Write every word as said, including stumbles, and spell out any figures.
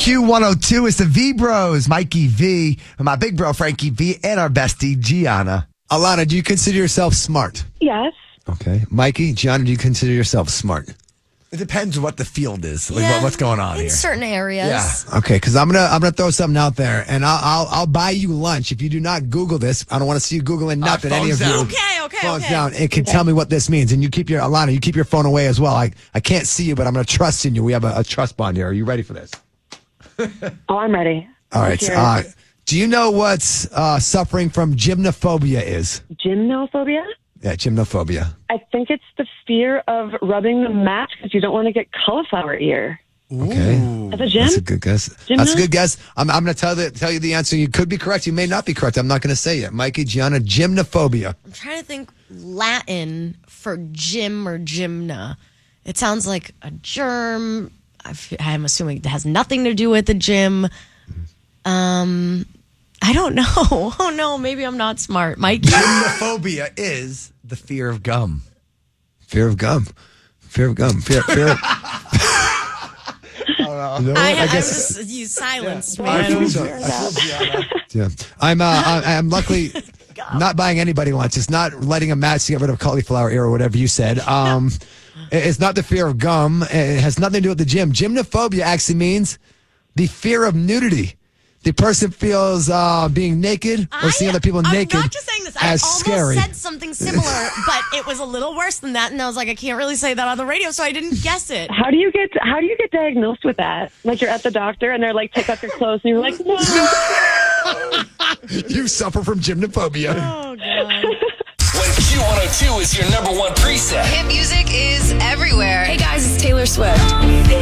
Q one oh two is the V Bros, Mikey V, and my big bro Frankie V, and our bestie Gianna. Alana, do you consider yourself smart? Yes. Okay. Mikey, Gianna, do you consider yourself smart? It depends what the field is, like Yeah, what, what's going on in here. certain areas. Yeah. Okay, because I'm gonna I'm gonna throw something out there, and I'll I'll, I'll buy you lunch if you do not Google this. I don't want to see you googling nothing. Any of phones you, down. Okay, okay, phones okay. down. It can tell me what this means, and you keep your Alana, you keep your phone away as well. I I can't see you, but I'm gonna trust in you. We have a, a trust bond here. Are you ready for this? Oh, I'm ready. All right. Let's hear Uh, it. do you know what uh, suffering from gymnophobia is? Gymnophobia? Yeah, gymnophobia. I think it's the fear of rubbing the mat because you don't want to get cauliflower ear. Okay. That's a gym? That's a good guess. Gymno? That's a good guess. I'm, I'm going to tell the, tell you the answer. You could be correct. You may not be correct. I'm not going to say it. Mikey, Gianna, gymnophobia. I'm trying to think Latin for gym or gymna. It sounds like a germ. I've, I'm assuming it has nothing to do with the gym. Um, I don't know. Oh no, maybe I'm not smart, Mikey. Gymnophobia is the fear of gum. Fear of gum. Fear of gum. Fear. fear of... No, I, I I guess. just you silenced I me. feel so. Yeah. I'm. Uh, I, I'm luckily not buying anybody lunch. It's not lighting a match to get rid of cauliflower ear or whatever you said. Um, it- it's not the fear of gum. It has nothing to do with the gym. Gymnophobia actually means the fear of nudity. The person feels uh, being naked or seeing other people I'm naked not just saying this. I as almost scary. said something similar, but it was a little worse than that, and I was like, I can't really say that on the radio, so I didn't guess it. How do you get How do you get diagnosed with that? Like you're at the doctor and they're like, take off your clothes, and you're like, no. You suffer from gymnophobia. Oh god. When Q one oh two is your number one preset. Hit music is everywhere. Hey guys, it's Taylor Swift.